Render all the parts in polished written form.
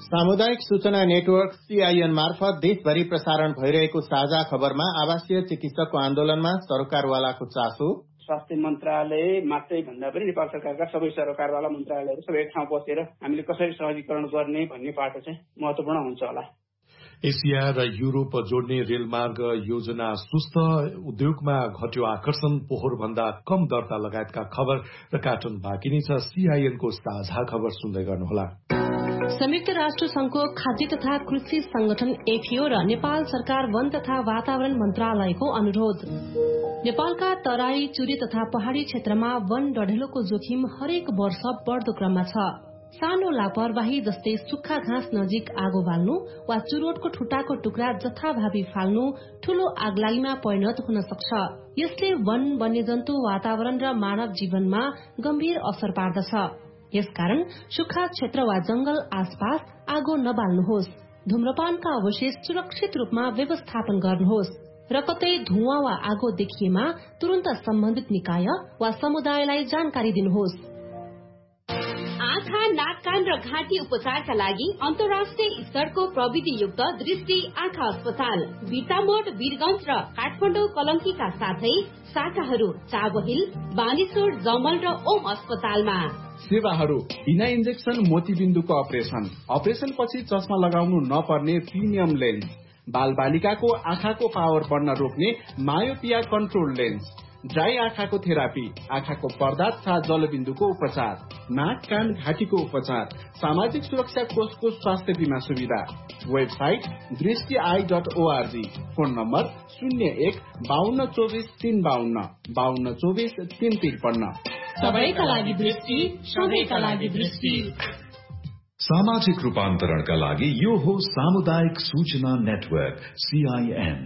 सामुदायिक सूचना network CIN मार्फत देशभरि प्रसारण भइरहेको साझा खबरमा आवासीय चिकित्सकको आन्दोलनमा सरकारवालाको चासो, स्वास्थ्य मन्त्रालय मात्रै भन्दा पनि नेपाल सरकारका सबै सरकारवाला मन्त्रालयहरू सबै ठाउँ बसेर हामीले कसरी सहजीकरण गर्ने भन्ने पाटो चाहिँ महत्वपूर्ण हुन्छ होला। एसिया र युरोप जोड्ने रेलमार्ग योजना सुस्त, उद्योगमा घट्यो आकर्षण, पोहोर भन्दा कम दर्ता लगायतका खबर र कार्टुन बाँकी नै छ। सीआईएनको साझा खबर सुन्दै गर्नुहोला। संयुक्त राष्ट्र संघको खाद्य तथा कृषि संगठन एफएओ र नेपाल सरकार वन तथा वातावरण मन्त्रालयको अनुरोध। नेपालका तराई, चुरे तथा पहाड़ी क्षेत्रमा वन डढेलोको जोखिम हरेक वर्ष बढ़दो क्रममा छ। सानो लापरवाही जस्तै सुक्खा घाँस नजिक आगो बाल्नु वा चुरोटको ठुटाको टुक्रा जथाभावी फाल्नु ठूलो आगलागीमा परिणत हुन सक्छ। यसले वन, वन्यजन्तु, वातावरण र मानव जीवनमा गम्भीर असर पार्दछ। यसकारण सुक्खा क्षेत्र वा जंगल आसपास आगो नबाल्नुहोस्। धूम्रपानका अवशेष सुरक्षित रूपमा व्यवस्थापन गर्नुहोस् र कतै धुवाँ वा आगो देखिएमा तुरन्त सम्बन्धित निकाय वा समुदायलाई जानकारी दिनुहोस्। आँखा, नाक, कान र घाँटी उपचारका लागि अन्तर्राष्ट्रिय स्तरको प्रविधियुक्त दृष्टि आँखा अस्पताल बिर्तामोड, वीरगंज र काठमाडौँ कलंकीका साथै शाखाहरू चाबहिल, बानेश्वर, जमल र ओम अस्पतालमा। सेवाहरू बिना इन्जेक्सन मोतीबिन्दुको अपरेशन पछि चस्मा लगाउनु नपर्ने प्रिमियम लेन्स, बाल बालिकाको आँखाको पावर बढ्न रोक्ने मायोपिया कन्ट्रोल लेन्स, ड्राई आँखाको थेरापी, आँखाको पर्दा तथा जलबिन्दुको उपचार, नाक, कान, घाँटीको उपचार, सामाजिक सुरक्षा कोषको स्वास्थ्य बीमा सुविधा। Website दृष्टि.org, phone number 01-5224-352, 5224-353। सबैका लागि दृष्टि, सबैका लागि दृष्टि। सामाजिक रूपान्तरणका लागि यो हो सामुदायिक सूचना नेटवर्क सीआईएन।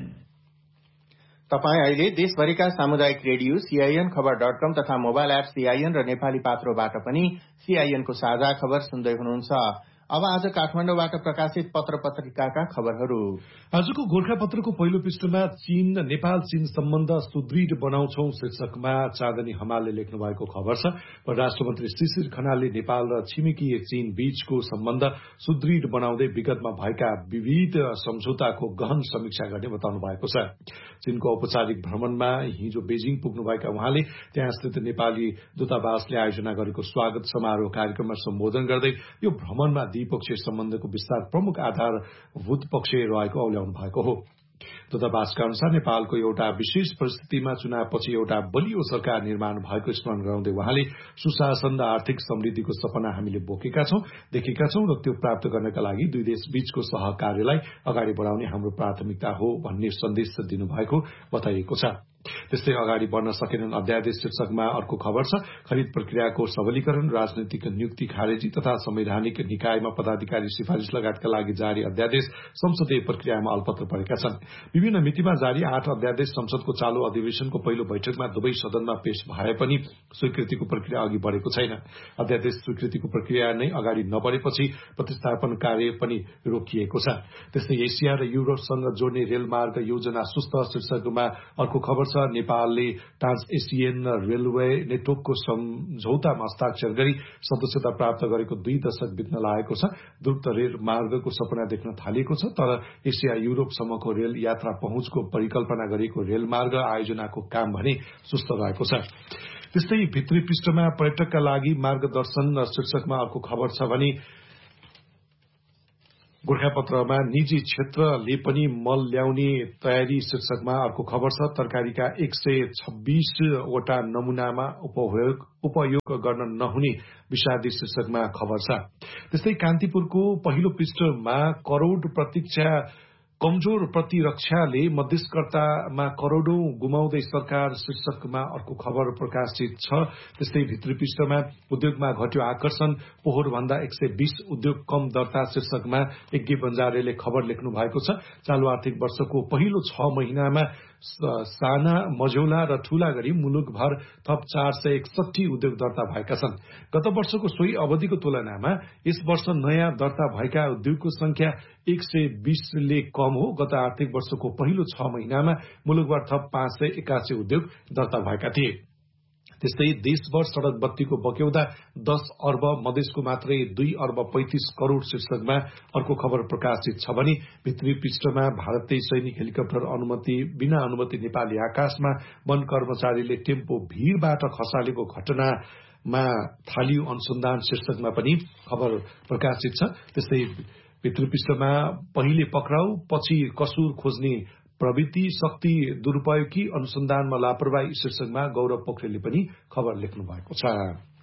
तपाई अहिले देशभरिका सामुदायिक रेडियो सीआईएन खबर.com तथा मोबाइल एप सीआईएन र नेपाली पात्रोबाट पनि सीआईएनको साझा खबर सुन्दै हुनुहुन्छ। अब आज काठमाडौँबाट प्रकाशित पत्र पत्रिकाका खबरहरू। आजको गोर्खापत्रको पहिलो पृष्ठमा चीन, नेपाल चीन सम्बन्ध सुदृढ बनाउँछौ शीर्षकमा चाँदनी हमालले लेख्नु भएको खबर छ। परराष्ट्र मन्त्री शिशिर खनालले नेपाल र छिमेकी चीन बीचको सम्बन्ध सुदृढ बनाउँदै विगतमा भएका विविध सम्झौताको गहन समीक्षा गर्ने बताउनु भएको छ। चीनको औपचारिक भ्रमणमा हिजो बेजिङ पुग्नुभएका उहाँले त्यहाँ स्थित नेपाली दूतावासले आयोजना गरेको स्वागत समारोह कार्यक्रममा सम्बोधन गर्दै यो भ्रमणमा द्विपक्षीय सम्बन्धको विस्तार प्रमुख आधारभूत पक्ष रहेको औल्याउनु भएको हो। दूतावासका अनुसार नेपालको एउटा विशेष परिस्थितिमा चुनावपछि एउटा बलियो सरकार निर्माण भएको स्मरण गराउँदै उहाँले सुशासन र आर्थिक समृद्धिको सपना हामीले बोकेका छौं, देखेका छौं र त्यो प्राप्त गर्नका लागि दुई देश बीचको सहकार्यलाई अगाडि बढाउने हाम्रो प्राथमिकता हो भन्ने सन्देश दिनुभएको बताइएको छ। त्यस्तै अगाडि बढ्न सकेनन् अध्यादेश शीर्षकमा अर्को खबर छ। खरिद प्रक्रियाको सबलीकरण, राजनैतिक नियुक्ति खारेजी तथा संवैधानिक निकायमा पदाधिकारी सिफारिश लगायतका लागि जारी अध्यादेश संसदीय प्रक्रियामा अल्पत्र परेका छन्। विभिन्न मितिमा जारी 8 अध्यादेश संसदको चालू अधिवेशनको पहिलो बैठकमा दुवै सदनमा पेश भए पनि स्वीकृतिको प्रक्रिया अघि बढेको छैन। अध्यादेश स्वीकृतिको प्रक्रिया नै अगाडि नबढेपछि प्रतिस्थापन कार्य पनि रोकिएको छ। त्यस्तै एसिया र युरोपसँग जोड्ने रेलमार्ग योजना सुस्त शीर्षकमा अर्को खबर छ। नेपालले ट्रान्स एसियन रेलवे नेटवर्कको सम्झौतामा हस्ताक्षर गरी सदस्यता प्राप्त गरेको 2 दशक बित्न लागेको छ। द्रुत रेल मार्गको सपना देख्न थालिएको छ, तर एसिया युरोपसम्मको रेल यात्रा पहुँचको परिकल्पना गरिएको रेलमार्ग आयोजनाको काम भने सुस्त रहेको छ। त्यस्तै भित्री पृष्ठमा पर्यटकका लागि मार्गदर्शन शीर्षकमा अर्को खबर छ भने गोर्खापत्रमा निजी क्षेत्रले पनि मल ल्याउने तयारी शीर्षकमा अर्को खबर छ। तरकारीका 126 वटा नमूनामा उपयोग गर्न नहुने विषादी शीर्षकमा खबर छ। त्यस्तै कान्तिपुरको पहिलो पृष्ठमा करोड़ प्रतीक्षा कमजोर प्रतिरक्षाले मध्यस्थकर्तामा करोड़ौं गुमाउँदै सरकार शीर्षकमा अर्को खबर प्रकाशित छ। त्यस्तै भित्री पृष्ठमा उद्योगमा घट्यो आकर्षण, पोहोर भन्दा 120 उद्योग कम दर्ता शीर्षकमा यज्ञ बन्जारेले खबर लेख्नु भएको छ। चालू आर्थिक वर्षको पहिलो 6 महिनामा साना, मझौला र ठूला गरी मुलुकभर थप 461 उद्योग दर्ता भएका छन्। गत वर्षको सोही अवधिको तुलनामा यस वर्ष नयाँ दर्ता भएका उद्योगको संख्या 120 ले कम हो। गत आर्थिक वर्षको पहिलो 6 महिनामा मुलुकभर थप 581 उद्योग दर्ता भएका थिए। त्यस्तै देशभर सड़क बत्तीको बक्यौदा 10 अर्ब, मधेसको मात्रै 2 अर्ब 35 करोड़ शीर्षकमा अर्को खबर प्रकाशित छ भने भित्री पृष्ठमा भारतीय सैनिक हेलिकप्टर बिना अनुमति नेपाली आकाशमा वन कर्मचारीले टेम्पो भीड़बाट खसालेको घटनामा थालियो अनुसन्धान शीर्षकमा पनि खबर प्रकाशित छ। त्यस्तै भित्री पृष्ठमा पहिले पक्राउ पछि कसुर खोज्ने प्रवृत्ति, शक्ति दुरूपयोगकी अनुसन्धानमा लापरवाही शीर्षकमा गौरव पोखरेलले पनि खबर लेख्नु भएको छ।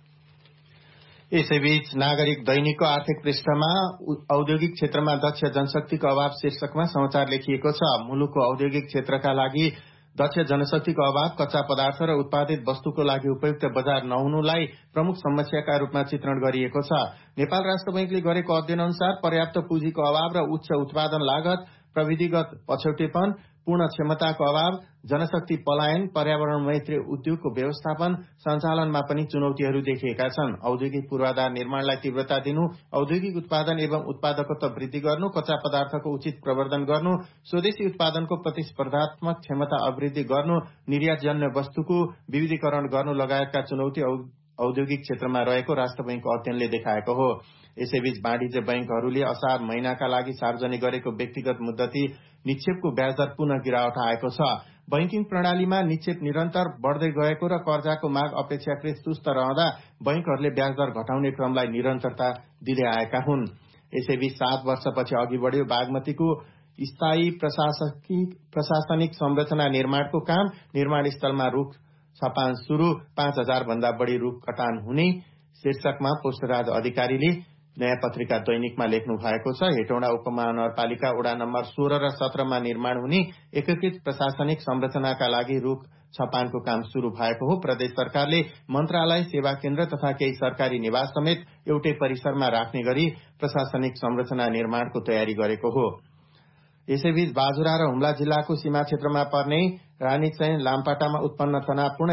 यसैबीच नागरिक दैनिकको आर्थिक पृष्ठमा औद्योगिक क्षेत्रमा दक्ष जनशक्तिको अभाव शीर्षकमा समाचार लेखिएको छ। मुलुकको औद्योगिक क्षेत्रका लागि दक्ष जनशक्तिको अभाव, कच्चा पदार्थ र उत्पादित वस्तुको लागि उपयुक्त बजार नहुनुलाई प्रमुख समस्याका रूपमा चित्रण गरिएको छ। नेपाल राष्ट्र बैंकले गरेको अध्ययन अनुसार पर्याप्त पुँजीको अभाव र उच्च उत्पादन लागत, प्रविधिगत पछौटेपन, पूर्ण क्षमताको अभाव, जनशक्ति पलायन, पर्यावरण मैत्री उद्योगको व्यवस्थापन सञ्चालनमा पनि चुनौतीहरू देखिएका छन्। औद्योगिक पूर्वाधार निर्माणलाई तीव्रता दिनु, औद्योगिक उत्पादन एवं उत्पादकत्व वृद्धि गर्नु, कच्चा पदार्थको उचित प्रवर्धन गर्नु, स्वदेशी उत्पादनको प्रतिस्पर्धात्मक क्षमता अभिवृद्धि गर्नु, निर्यातजन्य वस्तुको विविधीकरण गर्नु लगायतका चुनौती औद्योगिक क्षेत्रमा रहेको राष्ट्र बैंकको अध्ययनले देखाएको हो। यसैबीच वाणिज्य बैंकहरूले असार महिनाका लागि सार्वजनिक गरेको व्यक्तिगत मुद्दती निक्षेपको ब्याजदर पुनः गिरावट आएको छ। बैंकिङ प्रणालीमा निक्षेप निरन्तर बढ़दै गएको र कर्जाको माग अपेक्षाकृत सुस्त रहँदा बैंकहरूले ब्याजदर घटाउने क्रमलाई निरन्तरता दिँदै आएका हुन्। यसैबीच 7 वर्षपछि अघि बढ्यो बागमतीको स्थायी प्रशासनिक संरचना निर्माणको काम। निर्माण स्थलमा रूख छपान शुरू, 5000 भन्दा बढ़ी रूख कटान हुने शीर्षकमा पोष्टराज अधिकारीले नयाँ पत्रिका दैनिकमा लेख्नु भएको छ। हेटौँडा उपमहानगरपालिका वडा नम्बर 16 र 17 मा निर्माण हुने एकीकृत प्रशासनिक संरचनाका लागि रूख छपानको काम शुरू भएको हो। प्रदेश सरकारले मन्त्रालय, सेवा केन्द्र तथा केही सरकारी निवास समेत एउटै परिसरमा राख्ने गरी प्रशासनिक संरचना निर्माणको तयारी गरेको हो। यसैबीच बाजुरा र हुम्ला जिल्लाको सीमा क्षेत्रमा पर्ने रानीचैन लामपाटामा उत्पन्न तनावपूर्ण